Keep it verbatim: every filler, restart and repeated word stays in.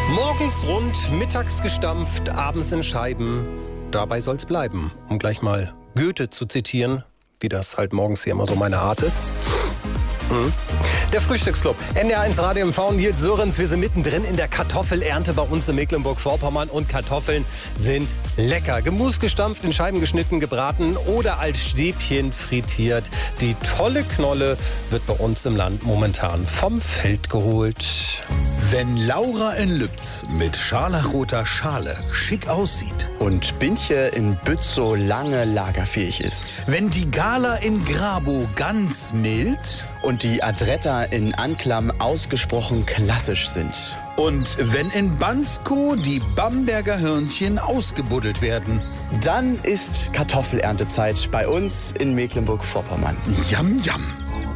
Morgens rund, mittags gestampft, abends in Scheiben. Dabei soll's bleiben, um gleich mal Goethe zu zitieren, wie das halt morgens hier immer so meine Art ist. Hm. Der Frühstücksclub, N D R eins Radio M V, Nils Sörens. Wir sind mittendrin in der Kartoffelernte bei uns in Mecklenburg-Vorpommern und Kartoffeln sind lecker. Gemust, gestampft, in Scheiben geschnitten, gebraten oder als Stäbchen frittiert. Die tolle Knolle wird bei uns im Land momentan vom Feld geholt. Wenn Laura in Lübz mit scharlachroter Schale schick aussieht und Bintje in Bützow lange lagerfähig ist. Wenn die Gala in Grabow ganz mild und die Adretta in Anklam ausgesprochen klassisch sind. Und wenn in Bansko die Bamberger Hörnchen ausgebuddelt werden. Dann ist Kartoffeleerntezeit bei uns in Mecklenburg-Vorpommern. Yam, yam.